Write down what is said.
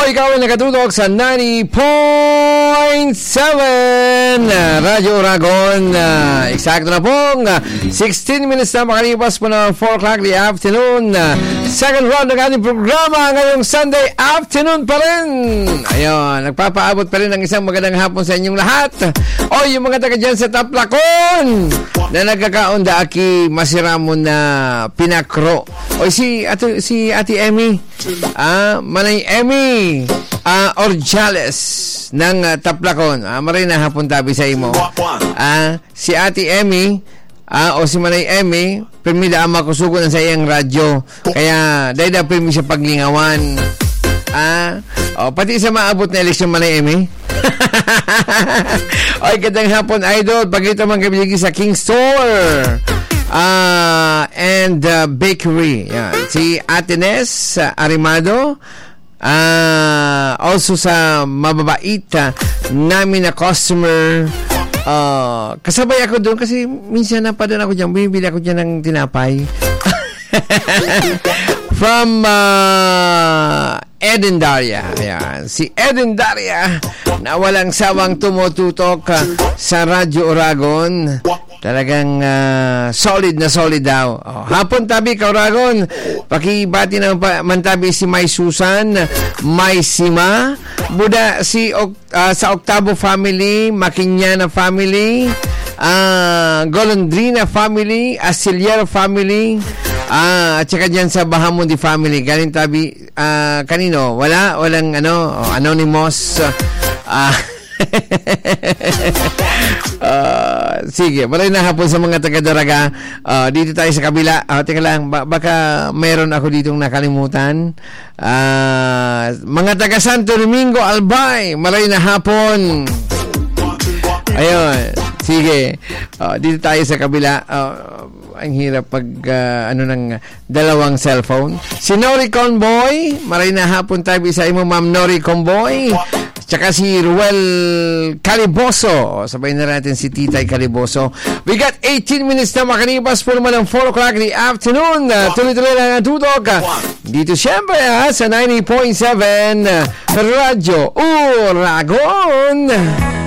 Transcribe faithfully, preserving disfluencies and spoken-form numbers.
ikaw ay nakatutok sa ninety point seven Radyo Uragon. Uh, eksakto na pong uh, sixteen minutes na makalipas po na four o'clock the afternoon. Uh, second round ng ating programa ngayong Sunday afternoon pa rin. Ayun, nagpapaabot pa rin ng isang magandang hapon sa inyong lahat. O yung mga taga dyan sa Taplacon na nagkakaunda aki masiramon na pinakro. O si, ato, si Ate Emmy. Ah, Manay Emmy uh, Orjales ng uh, Taplacon. Ah, maray na hapon tabi sa imo. Ah, si Ate Emmy ah, o si Manay Emmy, permida ama kusugo na sa iyang radyo. Kaya dahil na permi siya paglingawan. Ah, o, pati sa maabot na eleksyon Manay Emmy. Oy, gandang hapon idol. Pagkita man kami sa King Store Uh, and uh, Bakery. Yan. Si Atenes uh, Arimado. Uh, also sa mababait uh, namin na customer. Uh, kasabay ako doon kasi minsan na pa doon ako dyan. Bibili ako dyan ng tinapay. From uh, Eden Daria. Ayan. Si Eden Daria na walang sawang tumututok uh, sa Radyo Uragon. Talagang uh, solid na solid daw. Oh, hapon tabi ka Uragon. Pakibati na man tabi si May Susan, May Sima, Buda si uh, sa Octavo family, Makinyana family, uh, Golondrina family, Asiliero family, ah, at saka dyan sa Bahamundi family. Galing tabi uh, kanino? Wala? Walang ano? Oh, anonymous. Ah, uh, uh, sige, maraming na hapon sa mga taga-Daraga. Uh, dito tayo sa kabila. Uh, teka lang, ba- baka mayroon ako ditong nakalimutan. Uh, mga taga Santo Domingo, Albay, maraming na hapon. Ayun, sige. Uh, dito tayo sa kabila. Uh, ang hirap pag uh, ano ng dalawang cellphone. Si Nori Conboy, maraming na hapon tayo sa imo, Ma'am Nori Conboy. Tsaka si Ruel Caliboso. Sabay na natin si Titay Caliboso. We got eighteen minutes na makalipas po naman ng four o'clock in the afternoon. Uh, tuloy-tuloy lang ang tutok. Uh, dito siyempre uh, sa ninety point seven uh, Radyo Uragon.